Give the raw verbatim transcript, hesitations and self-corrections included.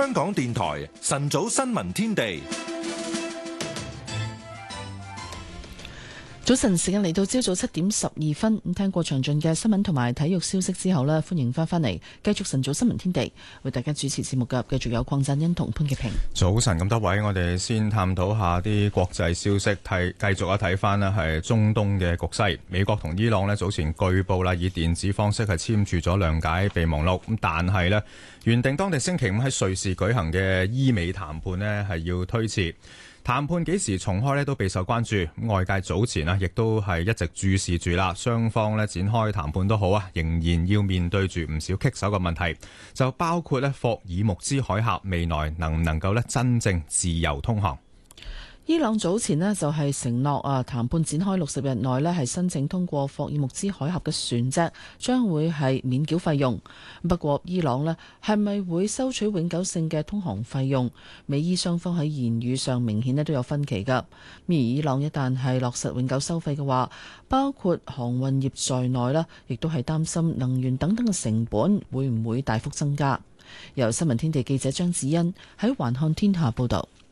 香港電台晨早新聞天地。 早晨時間嚟到朝早七點十二分，咁聽過詳盡嘅新聞同埋體育消息之後呢，歡迎翻返嚟繼續晨早新聞天地，為大家主持節目嘅繼續有鄺振欣同潘潔平。 早晨咁多位，我哋先探討下啲國際消息，睇繼續啊睇翻呢係中東嘅局勢。美國同伊朗呢早前據報啦以電子方式係簽署咗諒解備忘錄，咁但係呢原定當地星期五喺瑞士舉行嘅伊美談判呢係要推遲。談判幾時重開呢都備受關注，外界早前啊亦都係一直注視住啦，雙方呢展開談判都好啊，仍然要面對住唔少棘手嘅問題，就包括呢霍爾木茲海峽未來能唔能夠呢真正自由通航。 伊朗早前呢就係承諾啊，談判展開六十日內呢係申請通過霍爾木茲海峽嘅船隻將會係免繳費用。不過伊朗呢係咪會收取永久性嘅通航費用？美伊雙方喺言語上明顯呢都有分歧㗎。而伊朗一旦係落實永久收費嘅話，包括航運業在內啦，亦都係擔心能源等等嘅成本會唔會大幅增加。由新聞天地記者張子欣喺環看天下報導。